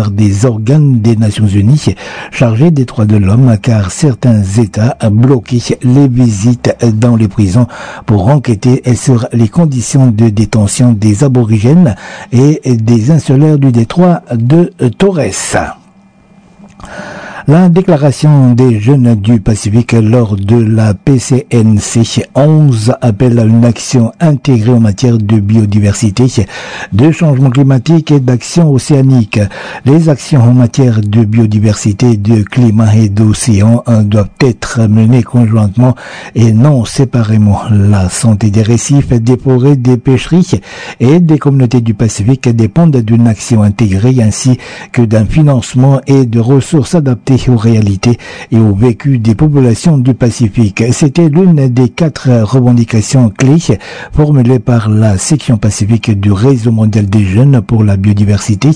par des organes des Nations Unies chargés des droits de l'homme, car certains États bloquaient les visites dans les prisons pour enquêter sur les conditions de détention des aborigènes et des insulaires du détroit de Torres. La déclaration des jeunes du Pacifique lors de la PCNC 11 appelle à une action intégrée en matière de biodiversité, de changement climatique et d'action océanique. Les actions en matière de biodiversité, de climat et d'océan doivent être menées conjointement et non séparément. La santé des récifs, des forêts, des pêcheries et des communautés du Pacifique dépendent d'une action intégrée ainsi que d'un financement et de ressources adaptées aux réalités et au vécu des populations du Pacifique. C'était l'une des 4 revendications clés formulées par la section Pacifique du Réseau mondial des jeunes pour la biodiversité,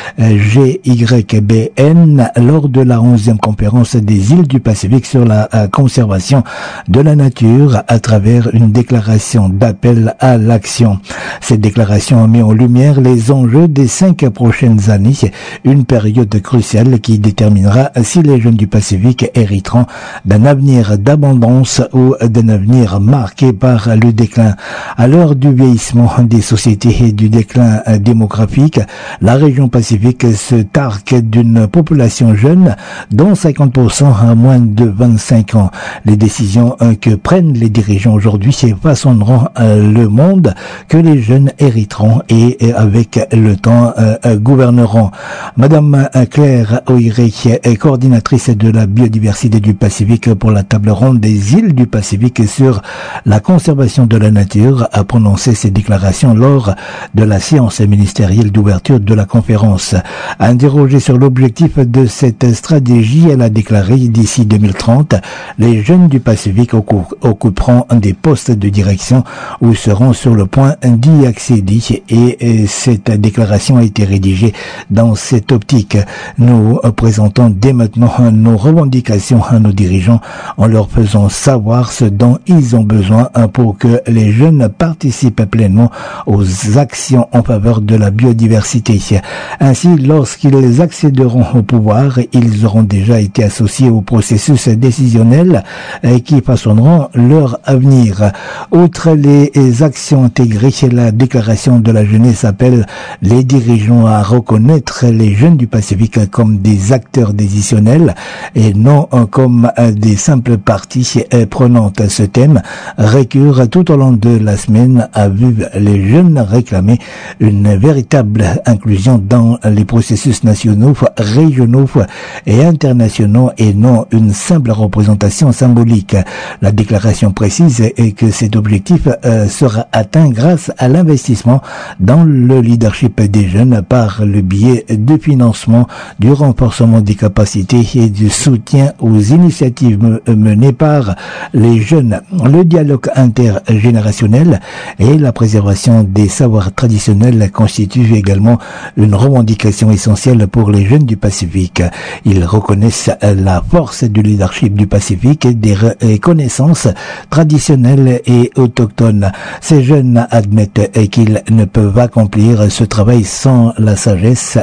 GYBN, lors de la 11e conférence des îles du Pacifique sur la conservation de la nature à travers une déclaration d'appel à l'action. Cette déclaration met en lumière les enjeux des 5 prochaines années, une période cruciale qui déterminera si les jeunes du Pacifique hériteront d'un avenir d'abondance ou d'un avenir marqué par le déclin. À l'heure du vieillissement des sociétés et du déclin démographique, la région Pacifique se targue d'une population jeune, dont 50% à moins de 25 ans. Les décisions que prennent les dirigeants aujourd'hui façonneront le monde que les jeunes hériteront et avec le temps gouverneront. Madame Claire Oiré, coordinatrice de la biodiversité du Pacifique pour la table ronde des îles du Pacifique sur la conservation de la nature, a prononcé ces déclarations lors de la séance ministérielle d'ouverture de la conférence. Interrogée sur l'objectif de cette stratégie, elle a déclaré: d'ici 2030, les jeunes du Pacifique occuperont des postes de direction ou seront sur le point d'y accéder, et cette déclaration a été rédigée dans cette optique. Nous présentons dès maintenant nos revendications à nos dirigeants en leur faisant savoir ce dont ils ont besoin pour que les jeunes participent pleinement aux actions en faveur de la biodiversité. Ainsi, lorsqu'ils accéderont au pouvoir, ils auront déjà été associés au processus décisionnel qui façonneront leur avenir. Outre les actions intégrées, la déclaration de la jeunesse appelle les dirigeants à reconnaître les jeunes du Pacifique comme des acteurs décisionnels et non comme des simples parties prenantes. Ce thème récurre tout au long de la semaine, a vu les jeunes réclamer une véritable inclusion dans les processus nationaux, régionaux et internationaux et non une simple représentation symbolique. La déclaration précise que cet objectif sera atteint grâce à l'investissement dans le leadership des jeunes par le biais du financement, du renforcement des capacités et du soutien aux initiatives menées par les jeunes, le dialogue intergénérationnel et la préservation des savoirs traditionnels constituent également une revendication essentielle pour les jeunes du Pacifique. Ils reconnaissent la force du leadership du Pacifique et des connaissances traditionnelles et autochtones. Ces jeunes admettent qu'ils ne peuvent accomplir ce travail sans la sagesse,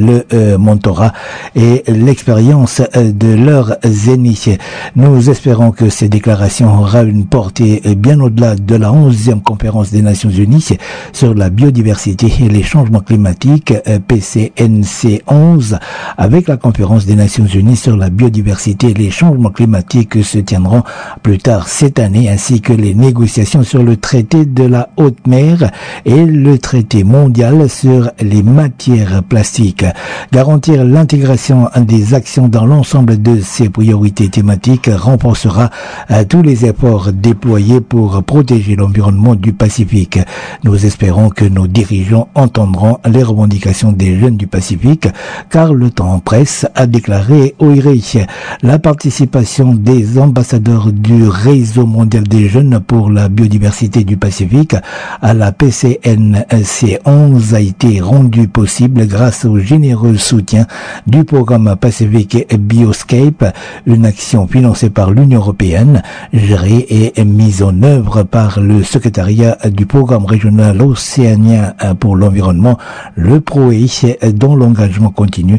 le mentorat et l'expérience de leurs aînés. Nous espérons que ces déclarations auront une portée bien au-delà de la 11e conférence des Nations Unies sur la biodiversité et les changements climatiques, PCNC 11, avec la conférence des Nations Unies sur la biodiversité et les changements climatiques qui se tiendront plus tard cette année, ainsi que les négociations sur le traité de la haute mer et le traité mondial sur les matières plastiques. Garantir l'intégration des actions dans l'ensemble de ces priorités thématiques renforcera tous les efforts déployés pour protéger l'environnement du Pacifique. Nous espérons que nos dirigeants entendront les revendications des jeunes du Pacifique, car le temps presse, a déclaré Oiré. La participation des ambassadeurs du Réseau mondial des jeunes pour la biodiversité du Pacifique à la PCNC 11 a été rendue possible grâce au généreux soutien du programme Pacific Bioscape, une action financée par l'Union européenne, gérée et mise en œuvre par le secrétariat du programme régional océanien pour l'environnement, le PROE, dont l'engagement continu